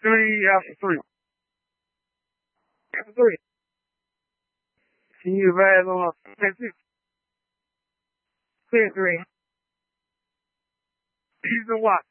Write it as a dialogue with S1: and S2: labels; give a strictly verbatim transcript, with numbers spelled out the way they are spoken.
S1: Three after three. After three. Can you advise on a six? Clear three. Reason why.